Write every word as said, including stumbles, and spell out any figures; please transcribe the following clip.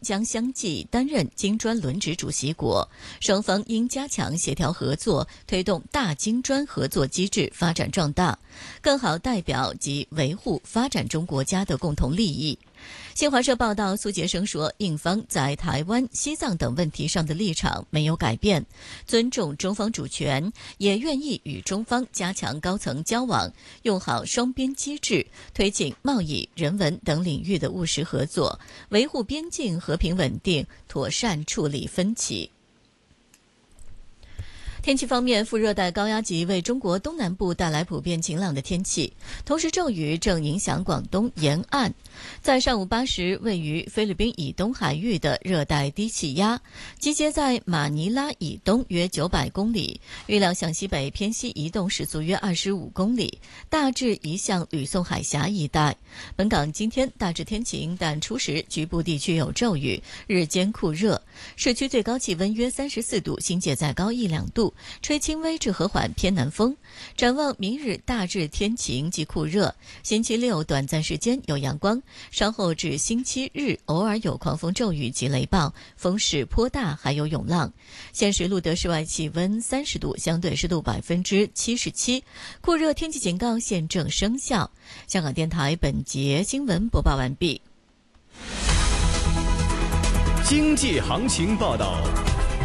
将相继担任金砖轮值主席国，双方应加强协调合作，推动大金砖合作机制发展壮大，更好代表及维护发展中国家的共同利益。新华社报道，苏杰生说，印方在台湾、西藏等问题上的立场没有改变，尊重中方主权，也愿意与中方加强高层交往，用好双边机制，推进贸易、人文等领域的务实合作，维护边境和平稳定，妥善处理分歧。天气方面，副热带高压脊为中国东南部带来普遍晴朗的天气，同时骤雨正影响广东沿岸。在上午八时，位于菲律宾以东海域的热带低气压集结在马尼拉以东约九百公里，预料向西北偏西移动，时速约二十五公里，大致移向吕宋海峡一带。本港今天大致天晴，但初时局部地区有骤雨，日间酷热，市区最高气温约三十四度，新界再高一两度，吹轻微至和缓偏南风。展望明日大致天晴及酷热，星期六短暂时间有阳光，稍后至星期日偶尔有狂风骤雨及雷暴，风势颇大，还有涌浪。现时录得室外气温三十度，相对湿度百分之七十七，酷热天气警告现正生效。香港电台本节新闻播报完毕。 经济行情报道。